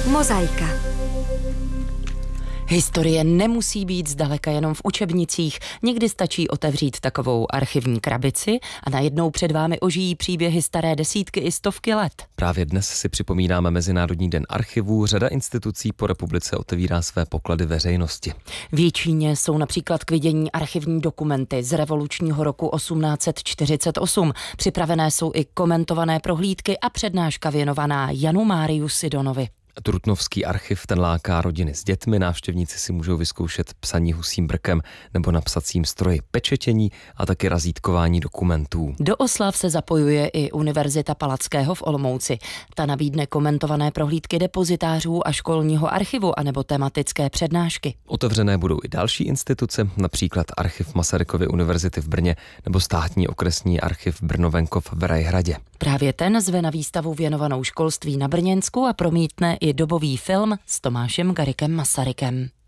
Mozaika. Historie nemusí být zdaleka jenom v učebnicích. Někdy stačí otevřít takovou archivní krabici a najednou před vámi ožijí příběhy staré desítky i stovky let. Právě dnes si připomínáme Mezinárodní den archivů. Řada institucí po republice otevírá své poklady veřejnosti. V Jičíně jsou například k vidění archivní dokumenty z revolučního roku 1848. Připravené jsou i komentované prohlídky a přednáška věnovaná Janu Máriu Sidonovi. Trutnovský archiv ten láká rodiny s dětmi, návštěvníci si můžou vyzkoušet psaní husím brkem nebo na psacím stroji, pečetění a taky razítkování dokumentů. Do oslav se zapojuje i Univerzita Palackého v Olomouci. Ta nabídne komentované prohlídky depozitářů a školního archivu anebo tematické přednášky. Otevřené budou i další instituce, například archiv Masarykovy univerzity v Brně nebo státní okresní archiv Brno-Venkov v Rajhradě. Právě ten zve na výstavu věnovanou školství na Brněnsku a promítne i dobový film s Tomášem Garrigue Masarykem.